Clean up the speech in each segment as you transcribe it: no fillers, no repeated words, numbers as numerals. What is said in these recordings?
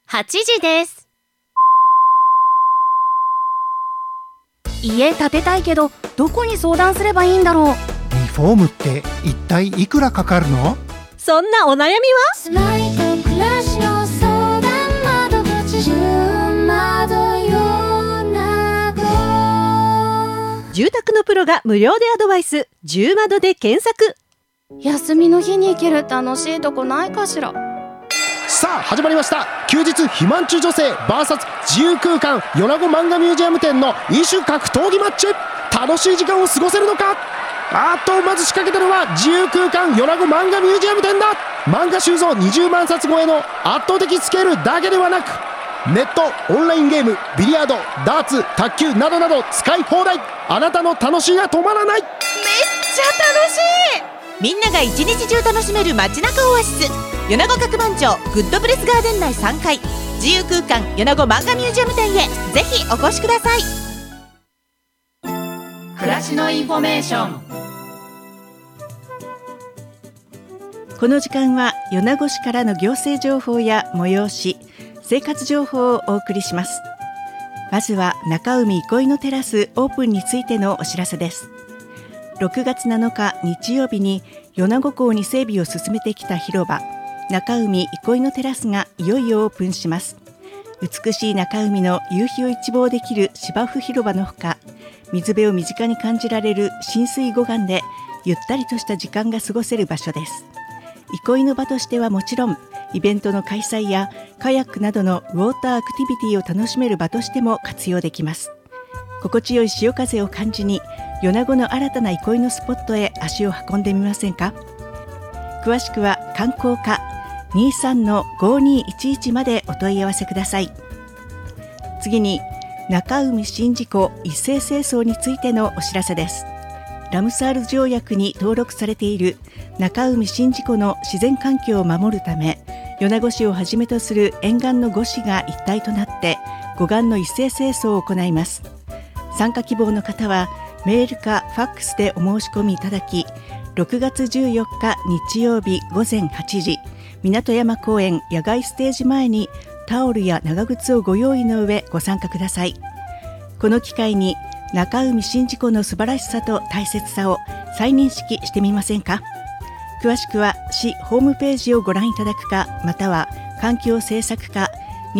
8時です。家建てたいけどどこに相談すればいいんだろう。 リフォームって一体いくらかかるの？ そんなお悩みはスマイト暮らしの相談窓口10窓よなご。 住宅のプロが無料でアドバイス。10窓で検索。休みの日に行ける楽しいとこないかしら。 さあ始まりました。休日肥満中女性 VS 自由空間米子漫画ミュージアム店の異種格闘技マッチ。楽しい時間を過ごせるのか。まず仕掛けたのは自由空間米子漫画ミュージアム店だ。漫画収蔵20万冊超えの圧倒的スケールだけではなく、ネットオンラインゲーム、ビリヤード、ダーツ、卓球などなど使い放題。あなたの楽しいが止まらない。 めっちゃ楽しい。みんなが一日中楽しめる街中オアシス、米子角番町グッドプレスガーデン内3階、自由空間米子漫画ミュージアム店へぜひお越しください。暮らしのインフォメーション。 この時間は米子市からの行政情報や催し、生活情報をお送りします。まずは中海憩いのテラスオープンについてのお知らせです。6月7日日曜日に米子港に整備を進めてきた広場、中海憩いのテラスがいよいよオープンします。美しい中海の夕日を一望できる芝生広場のほか、水辺を身近に感じられる親水護岸でゆったりとした時間が過ごせる場所です。憩いの場としてはもちろん、イベントの開催やカヤックなどのウォーターアクティビティを楽しめる場としても活用できます。心地よい潮風を感じに、米子の新たな憩いのスポットへ足を運んでみませんか。詳しくは観光課 23-5211 までお問い合わせください。次に中海宍道湖一斉清掃についてのお知らせです。ラムサール条約に登録されている中海宍道湖の自然環境を守るため、米子市をはじめとする沿岸の5市が一体となって護岸の一斉清掃を行います。参加希望の方はメールかファックスでお申し込みいただき、6月14日日曜日午前8時、港山公園野外ステージ前にタオルや長靴をご用意の上ご参加ください。この機会に中海宍道湖の素晴らしさと大切さを再認識してみませんか。詳しくは市ホームページをご覧いただくか、または環境政策課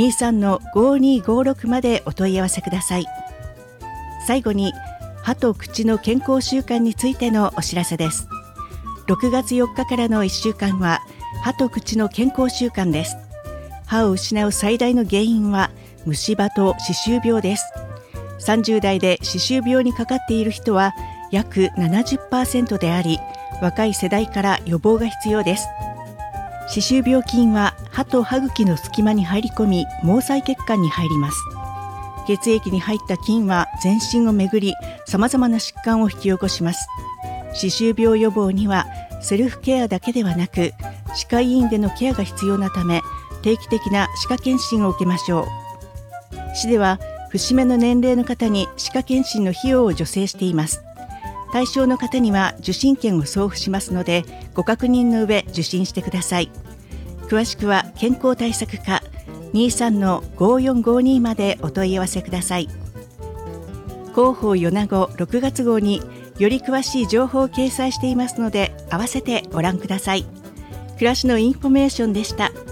23-5256 までお問い合わせください。最後に歯と口の健康習慣についてのお知らせです。6月4日からの1週間は歯と口の健康習慣です。歯を失う最大の原因は虫歯と歯周病です。30代で歯周病にかかっている人は約 70% であり、若い世代から予防が必要です。歯周病菌は歯と歯茎の隙間に入り込み、毛細血管に入ります。血液に入った菌は全身を巡り、様々な疾患を引き起こします。歯周病予防にはセルフケアだけではなく、歯科医院でのケアが必要なため、定期的な歯科検診を受けましょう。市では節目の年齢の方に歯科検診の費用を助成しています。対象の方には受診券を送付しますので、ご確認の上受診してください。詳しくは健康対策課 23-5452 までお問い合わせください。広報米子6月号により詳しい情報を掲載していますので、合わせてご覧ください。暮らしのインフォメーションでした。